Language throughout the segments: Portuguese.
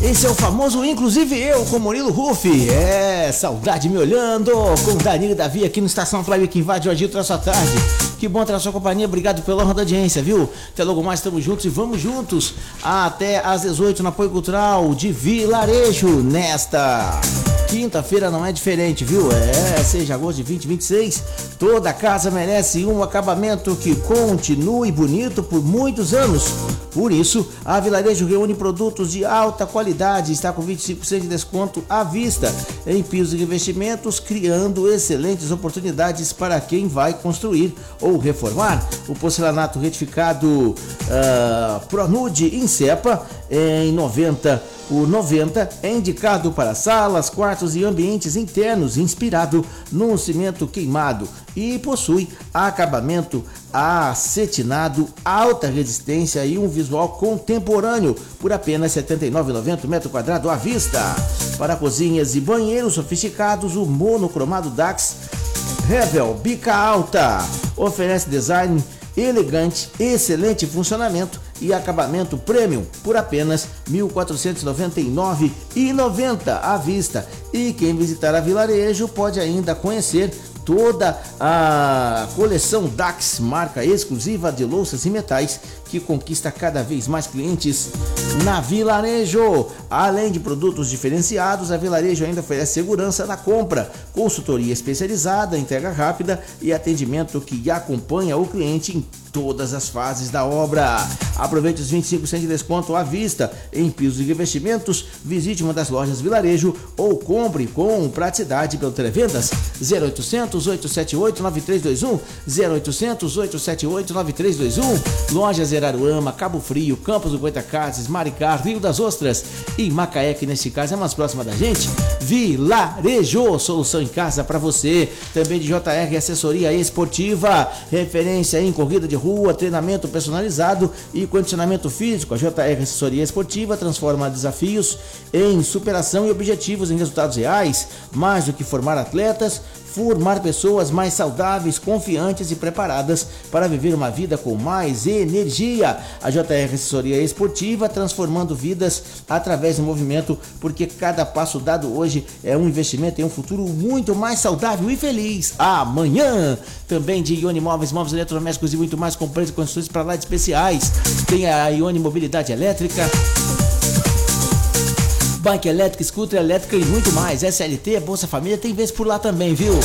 Esse é o famoso Inclusive Eu, com Murilo Rufi. Saudade me olhando, com Danilo e Davi aqui no Estação Flávio que invade o Agito da sua tarde. Que bom ter a sua companhia, obrigado pela honra da audiência, viu? Até logo mais, estamos juntos e vamos juntos até às 18 no Apoio Cultural de Vilarejo, nesta quinta-feira não é diferente, viu? 6 de agosto de 2026, toda casa merece um acabamento que continue bonito por muitos anos. Por isso, a Vilarejo reúne produtos de alta qualidade, está com 25% de desconto à vista em pisos e revestimentos, criando excelentes oportunidades para quem vai construir ou reformar. O porcelanato retificado Pronude em cepa em 90. O 90 é indicado para salas, quartos e ambientes internos, inspirado no cimento queimado e possui acabamento acetinado, alta resistência e um visual contemporâneo por apenas R$ 79,90 metro quadrado à vista. Para cozinhas e banheiros sofisticados, o monocromado Dax Revel Bica Alta oferece design elegante, excelente funcionamento e acabamento premium por apenas R$ 1.499,90 à vista. E quem visitar a Vilarejo pode ainda conhecer toda a coleção Dax, marca exclusiva de louças e metais que conquista cada vez mais clientes na Vilarejo. Além de produtos diferenciados, a Vilarejo ainda oferece segurança na compra, consultoria especializada, entrega rápida e atendimento que acompanha o cliente em todas as fases da obra. Aproveite os 25% de desconto à vista em pisos e revestimentos. Visite uma das lojas Vilarejo ou compre com praticidade pelo Televendas 0800 878 9321, 0800 878 9321. Lojas Araruama, Cabo Frio, Campos do Goitacazes, Maricá, Rio das Ostras e Macaé, que neste caso é mais próxima da gente. Vilarejo, solução em casa para você. Também de JR Assessoria Esportiva, referência em corrida de rua, treinamento personalizado e condicionamento físico. A JR Assessoria Esportiva transforma desafios em superação e objetivos em resultados reais. Mais do que formar atletas, formar pessoas mais saudáveis, confiantes e preparadas para viver uma vida com mais energia. A JR Assessoria Esportiva, transformando vidas através do movimento, porque cada passo dado hoje é um investimento em um futuro muito mais saudável e feliz. Amanhã, também de Ione Móveis, móveis eletrodomésticos e muito mais, com preços e condições para lá de especiais. Tem a Ione Mobilidade Elétrica, bike elétrica, scooter elétrica e muito mais. SLT, Bolsa Família, tem vez por lá também, viu?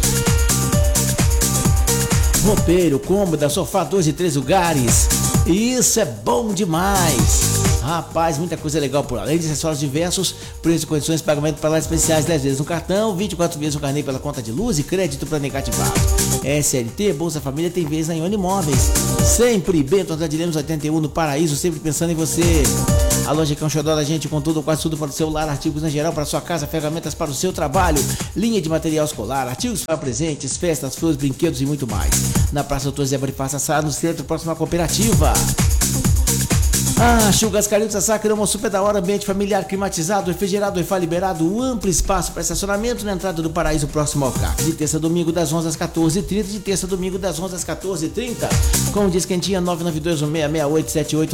Roupeiro, cômoda, sofá 2 e 3 lugares. Isso é bom demais. Rapaz, muita coisa legal por lá. Além de acessórios diversos, preços e condições de pagamento para lá especiais, 10 vezes no cartão, 24 vezes no carnê pela conta de luz e crédito para negativado. SLT, Bolsa Família, tem vez na Ione Móveis. Sempre Bento Andrade Lemos 81 no Paraíso, sempre pensando em você. A loja que é um xodó da gente, com tudo, quase tudo para o celular, artigos em geral para sua casa, ferramentas para o seu trabalho, linha de material escolar, artigos para presentes, festas, flores, brinquedos e muito mais. Na Praça Dr. Zé Bonifácio Assar, no centro, próximo à cooperativa. Churrascaria do Sassá, criou uma super da hora, ambiente familiar, climatizado, refrigerado, Wi-Fi liberado, um amplo espaço para estacionamento na entrada do Paraíso, próximo ao CAC. De terça a domingo das 11 às 14h30, de terça a domingo das 11 às 14h30. Com o Disquentinha 992166878,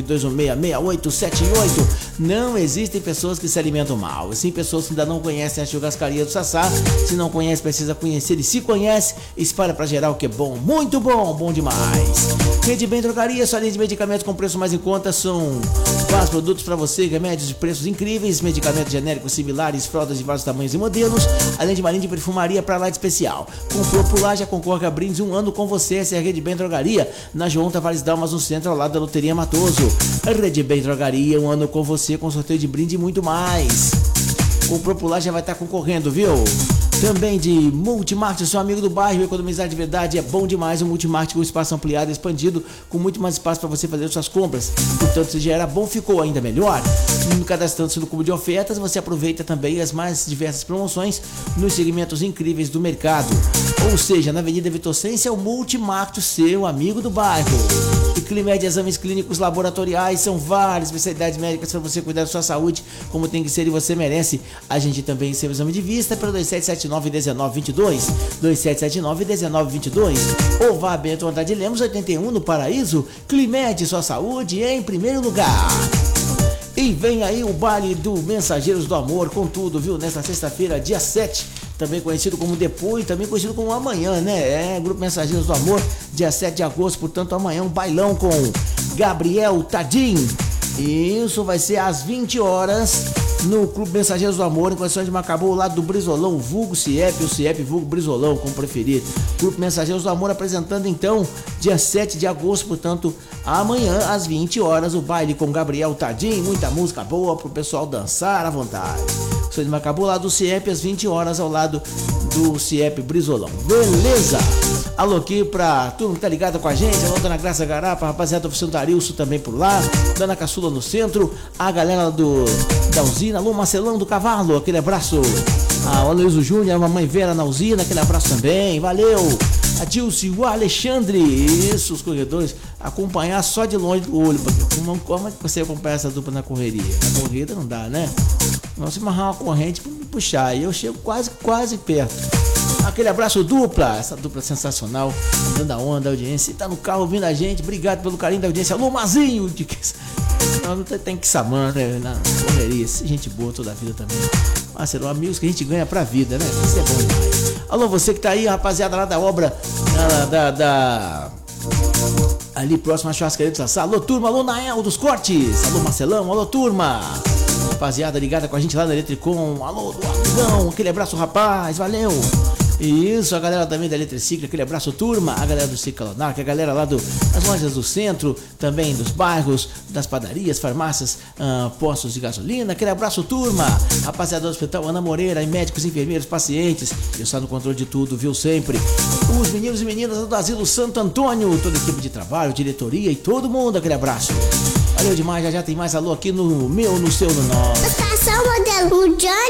992166878. Não existem pessoas que se alimentam mal, sim pessoas que ainda não conhecem a Churrascaria do Sassá. Se não conhece, precisa conhecer, e se conhece, espalha para geral que é bom, muito bom, bom demais. Rede Bem Drogaria, sua linha de medicamentos com preço mais em conta, são vários produtos para você, remédios de preços incríveis, medicamentos genéricos similares, fraldas de vários tamanhos e modelos, além de uma linha de perfumaria para lá de especial. Comprou por lá, já concorre a brindes um ano com você. Essa é a Rede Bem Drogaria, na João Tavares Dalmas, no centro, ao lado da Loteria Matoso. A Rede Bem Drogaria, um ano com você, com sorteio de brinde e muito mais. Comprou por lá, já vai estar concorrendo, viu? Também de Multimart, seu amigo do bairro, economizar de verdade é bom demais. O Multimart com espaço ampliado e expandido, com muito mais espaço para você fazer suas compras. Portanto, se já era bom, ficou ainda melhor. Cadastrando-se no cubo de ofertas, você aproveita também as mais diversas promoções nos segmentos incríveis do mercado. Ou seja, na Avenida Vitor Sense é o Multimart, seu amigo do bairro. E Climed Exames Clínicos Laboratoriais, são várias especialidades médicas para você cuidar da sua saúde como tem que ser e você merece. A gente também recebe o exame de vista pelo 2779-1922, 2779-1922, ou vá a Bento Andrade Lemos 81 no Paraíso. Climed, sua saúde em primeiro lugar. E vem aí o baile do Mensageiros do Amor com tudo, viu? Nesta sexta-feira, dia 7, também conhecido como depois, também conhecido como amanhã, né? Grupo Mensageiros do Amor, dia 7 de agosto, portanto amanhã um bailão com Gabriel Tadim. Isso vai ser às 20 horas no Clube Mensageiros do Amor, em condições de Macabu, lado do Brizolão, vulgo CIEP, o CIEP vulgo Brizolão, como preferir. Grupo Mensageiros do Amor apresentando então, dia 7 de agosto, portanto, amanhã às 20 horas, o baile com Gabriel Tadim, muita música boa pro pessoal dançar à vontade. Condições de Macabu, lado do CIEP, às 20 horas, ao lado do CIEP Brizolão. Beleza? Alô aqui pra turma que tá ligada com a gente, alô Dona Graça Garapa, rapaziada do oficina do Arilson também por lá, Dona Caçula no centro, a galera da usina, alô Marcelão do Cavalo, aquele abraço, a Aloysio Júnior, a mamãe Vera na usina, aquele abraço também, valeu, a Dilce, o Alexandre, isso, os corredores, acompanhar só de longe do olho, porque como é que você acompanha essa dupla na correria? Na corrida não dá, né? Nós vamos amarrar uma corrente pra me puxar, e eu chego quase perto. Aquele abraço dupla, essa dupla sensacional, dando a onda, a audiência, tá no carro ouvindo a gente, obrigado pelo carinho da audiência, alô Mazinho, não tem que samar, né, na correria, gente boa toda a vida também, mas serão amigos que a gente ganha pra vida, né, isso é bom demais. Alô você que tá aí, rapaziada lá da obra, ali próximo à churrascaria do Sassá, alô turma, alô Nael dos Cortes, alô Marcelão, alô turma, rapaziada ligada com a gente lá na Eletricom, alô do Amigão, aquele abraço rapaz, valeu. Isso, a galera também da Eletricicla, aquele abraço turma, a galera do Ciclonar, a galera lá das lojas do centro, também dos bairros, das padarias, farmácias, postos de gasolina, aquele abraço turma, rapaziada do Hospital Ana Moreira, médicos, enfermeiros, pacientes, eu estou no controle de tudo, viu, sempre, os meninos e meninas do Asilo Santo Antônio, toda a equipe de trabalho, diretoria e todo mundo, aquele abraço. Valeu demais, já tem mais alô aqui no meu, no seu, no nosso. Estação Modelo, o Johnny